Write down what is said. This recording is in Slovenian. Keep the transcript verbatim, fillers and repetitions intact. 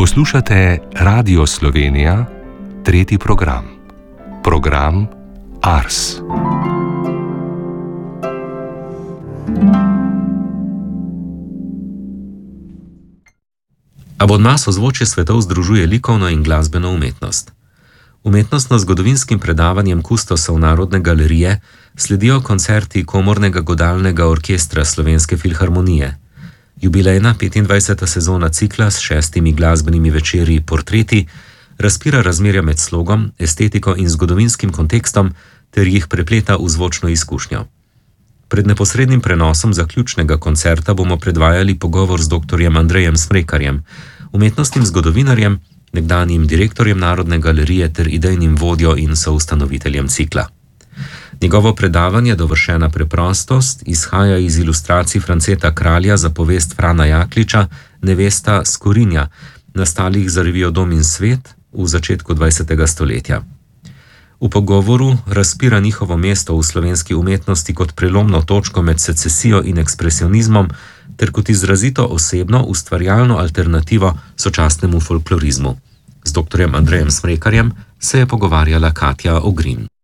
Poslušate Radio Slovenija, tretji program. Program Ars. Abonmas ozvočje svetov združuje likovno in glasbeno umetnost. Umetnostno-zgodovinskim predavanjem kustosov Narodne galerije sledijo koncerti Komornega godalnega orkestra Slovenske filharmonije. Jubilejna petindvajseta sezona cikla s šestimi glasbenimi večeri Portreti razpira razmerja med slogom, estetiko in zgodovinskim kontekstom ter jih prepleta v zvočno izkušnjo. Pred neposrednim prenosom zaključnega koncerta bomo predvajali pogovor z doktorjem Andrejem Smrekarjem, umetnostnim zgodovinarjem, nekdanjim direktorjem Narodne galerije ter idejnim vodjo in soustanoviteljem cikla. Njegovo predavanje Dovršena preprostost izhaja iz ilustracij Franceta Kralja za povest Frana Jakliča Nevesta Skorinja, nastalih za revijo Dom in svet v začetku dvajsetega stoletja. V pogovoru razpira njihovo mesto v slovenski umetnosti kot prelomno točko med secesijo in ekspresionizmom ter kot izrazito osebno ustvarjalno alternativo sočasnemu folklorizmu. Z doktorjem Andrejem Smrekarjem se je pogovarjala Katja Ogrin.